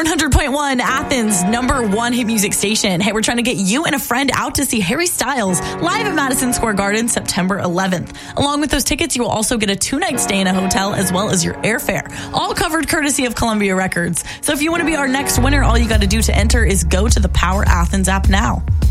100.1, Athens, #1 hit music station. Hey, we're trying to get you and a friend out to see Harry Styles live at Madison Square Garden September 11th. Along with those tickets, you will also get a 2-night stay in a hotel as well as your airfare. All covered courtesy of Columbia Records. So if you want to be our next winner, all you got to do to enter is go to the Power Athens app now.